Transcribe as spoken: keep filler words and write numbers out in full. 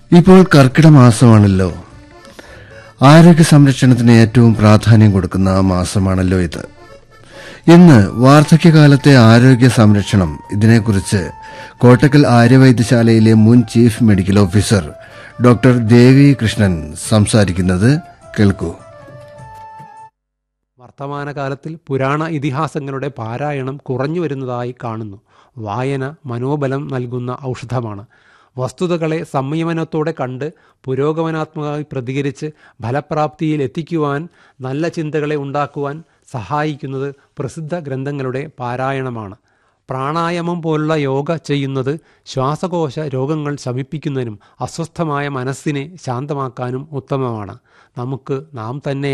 ഇപ്പോൾ കർക്കിടക മാസമാണല്ലോ. ആരോഗ്യ സംരക്ഷണത്തിന് ഏറ്റവും പ്രാധാന്യം കൊടുക്കുന്ന മാസമാണല്ലോ ഇത്. ഇന്ന് വാർദ്ധക്യകാലത്തെ ആരോഗ്യ സംരക്ഷണം, ഇതിനെക്കുറിച്ച് കോട്ടക്കൽ ആര്യവൈദ്യശാലയിലെ മുൻ ചീഫ് മെഡിക്കൽ ഓഫീസർ ഡോക്ടർ ദേവി കൃഷ്ണൻ സംസാരിക്കുന്നത് കേൾക്കൂ. വർത്തമാനകാലത്തിൽ പുരാണ ഇതിഹാസങ്ങളുടെ പാരായണം കുറഞ്ഞു വരുന്നതായി കാണുന്നു. വായന മനോബലം നൽകുന്ന ഔഷധമാണ്. വസ്തുതകളെ സംയമനത്തോടെ കണ്ട് പുരോഗമനാത്മകമായി പ്രതികരിച്ച് ഫലപ്രാപ്തിയിൽ എത്തിക്കുവാൻ, നല്ല ചിന്തകളെ ഉണ്ടാക്കുവാൻ സഹായിക്കുന്നത് പ്രസിദ്ധ ഗ്രന്ഥങ്ങളുടെ പാരായണമാണ്. പ്രാണായാമം പോലുള്ള യോഗ ചെയ്യുന്നത് ശ്വാസകോശ രോഗങ്ങൾ ശമിപ്പിക്കുന്നതിനും അസ്വസ്ഥമായ മനസ്സിനെ ശാന്തമാക്കാനും ഉത്തമമാണ്. നമുക്ക് നാം തന്നെ